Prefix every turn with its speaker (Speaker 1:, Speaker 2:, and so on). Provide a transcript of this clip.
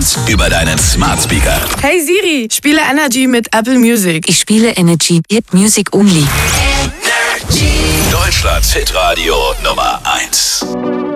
Speaker 1: uns über deinen Smart Speaker.
Speaker 2: Hey Siri, spiele Energy mit Apple Music.
Speaker 3: Ich spiele Energy, Hit Music Only.
Speaker 1: Deutschlands Hitradio Nummer 1.